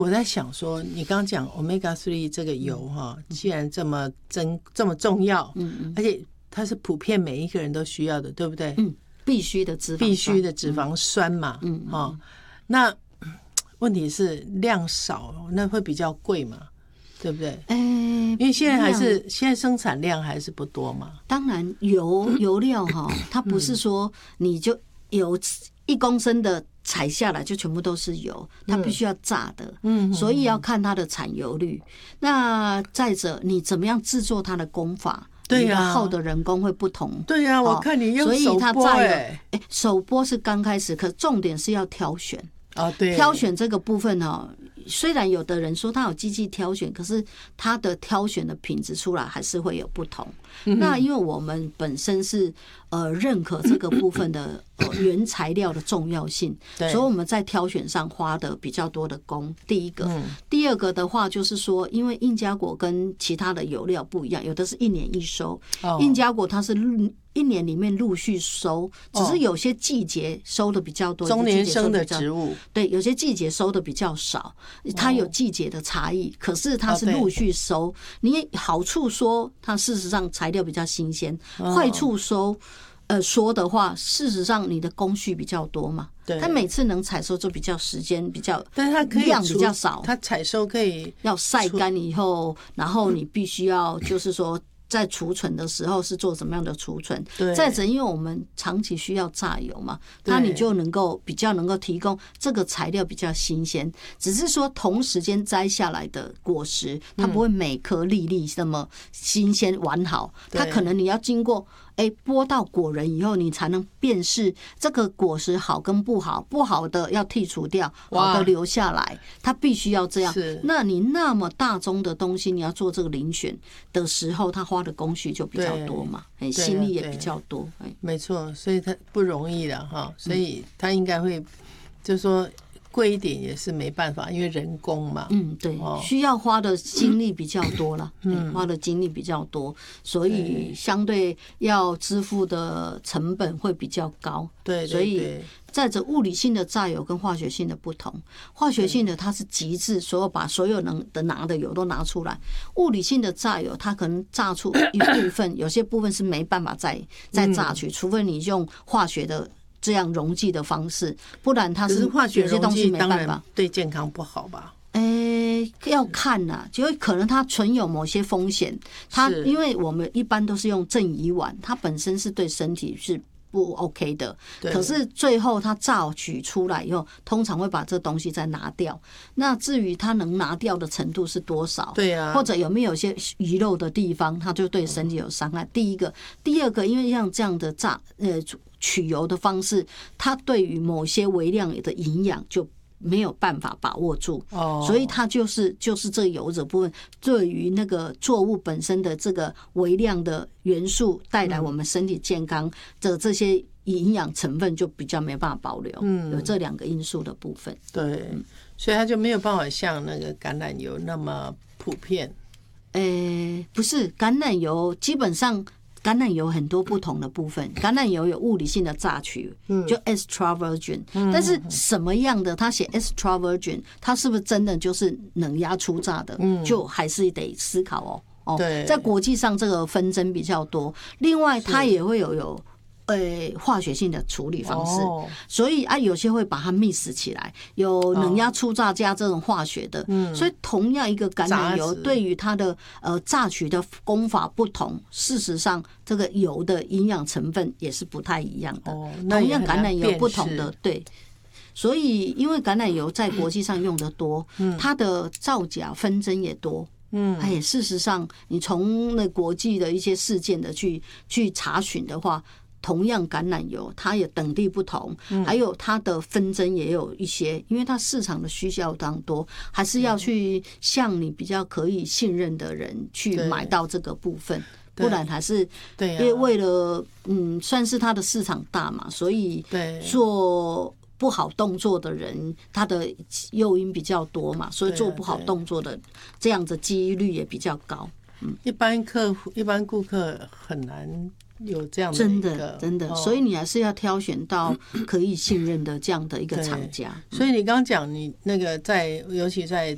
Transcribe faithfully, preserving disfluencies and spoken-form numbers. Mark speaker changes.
Speaker 1: 我在想说，你刚刚讲 omega 三 这个油哈，既然这么珍这么重要，嗯嗯，而且它是普遍每一个人都需要的，对不对？
Speaker 2: 嗯，必须的脂肪，
Speaker 1: 必须的脂肪酸嘛，嗯，哦，那问题是量少，那会比较贵嘛，对不对？
Speaker 2: 哎，
Speaker 1: 因为现在还是现在生产量还是不多嘛。
Speaker 2: 当然油油料哈，它不是说你就有一公升的采下来就全部都是油，它必须要榨的，嗯，所以要看它的产油率。那再者，你怎么样制作它的工法？对呀、啊，耗的人工会不同。
Speaker 1: 对呀、啊，我看你用手剥，哎，
Speaker 2: 手剥是刚开始，可重点是要挑选
Speaker 1: 啊，对，
Speaker 2: 挑选这个部分哈。虽然有的人说他有机器挑选，可是他的挑选的品质出来还是会有不同。嗯、那因为我们本身是呃认可这个部分的呃原材料的重要性，所以我们在挑选上花的比较多的工。第一个，嗯、第二个的话就是说，因为印加果跟其他的油料不一样，有的是一年一收，哦、印加果它是一年里面陆续收，只是有些季节收的比较多，
Speaker 1: 中年生的植物，
Speaker 2: 对，有些季节收的比较少，它有季节的差异，可是它是陆续收。你好处说，它事实上材料比较新鲜；坏处说，呃，说的话，事实上你的工序比较多嘛。对，它每次能采收就比较时间比较，
Speaker 1: 但是它可以
Speaker 2: 量比较少，
Speaker 1: 它采收可以
Speaker 2: 要晒干以后，然后你必须要就是说。在储存的时候是做什么样的储存？再者，因为我们长期需要榨油嘛，那你就能够比较能够提供这个材料比较新鲜。只是说同时间摘下来的果实，它不会每颗粒粒那么新鲜完好，它可能你要经过。哎，剥到果仁以后，你才能辨识这个果实好跟不好，不好的要剔除掉，好的留下来，它必须要这样。那你那么大宗的东西，你要做这个遴选的时候，它花的工序就比较多嘛，哎，心力也比较多。哎，
Speaker 1: 没错，所以它不容易了哈，所以它应该会，就是说。贵一点也是没办法，因为人工嘛。
Speaker 2: 嗯，对，哦、需要花的精力比较多了，嗯，花的精力比较多，所以相对要支付的成本会比较高。
Speaker 1: 对，
Speaker 2: 所以再者物理性的榨油跟化学性的不同，化学性的它是极致，所有把所有能的拿的油都拿出来；物理性的榨油，它可能榨出一部分，有些部分是没办法再再榨取，除非你用化学的。这样溶剂的方式，不然它是
Speaker 1: 化学
Speaker 2: 有些东西没办法，
Speaker 1: 对健康不好吧？
Speaker 2: 诶、欸，要看呐、啊，就可能它存有某些风险。它因为我们一般都是用正乙烷，它本身是对身体是不 OK 的。可是最后它榨取出来以后，通常会把这东西再拿掉。那至于它能拿掉的程度是多少？
Speaker 1: 对啊，
Speaker 2: 或者有没有些遗漏的地方，它就对身体有伤害。第一个，第二个，因为像这样的榨呃。取油的方式，它对于某些微量的营养就没有办法把握住，哦，所以它就是就是这个油脂部分对于那个作物本身的这个微量的元素带来我们身体健康的这些营养成分就比较没办法保留，嗯，有这两个因素的部分，
Speaker 1: 对，嗯、所以它就没有办法像那个橄榄油那么普遍。
Speaker 2: 诶，不是，橄榄油基本上。橄榄油很多不同的部分，橄榄油有物理性的榨取，就 extra virgin，但是什么样的他写 extra virgin， 它是不是真的就是冷压初榨的，就还是得思考哦。哦，在国际上这个纷争比较多，另外它也会有有。呃，化学性的处理方式，哦、所以啊，有些会把它 mix 起来，有冷压初榨加这种化学的，嗯、所以同样一个橄榄油，对于它的呃榨取的功法不同，事实上这个油的营养成分也是不太一样的。哦、同样橄榄油不同的对，所以因为橄榄油在国际上用的多，嗯、它的造假纷争也多。嗯，哎，事实上，你从那国际的一些事件的去去查询的话。同样橄榄油，它也等地不同，还有它的纷争也有一些，因为它市场的需求当多，还是要去向你比较可以信任的人去买到这个部分，不然还是因为为了嗯，算是它的市场大嘛，所以做不好动作的人，他的诱因比较多嘛，所以做不好动作的这样的几率也比较高。嗯，
Speaker 1: 一般客户、一般顾客很难。有这样的
Speaker 2: 真的真的，所以你还是要挑选到可以信任的这样的一个厂家。
Speaker 1: 所以你刚刚讲你那个在，尤其在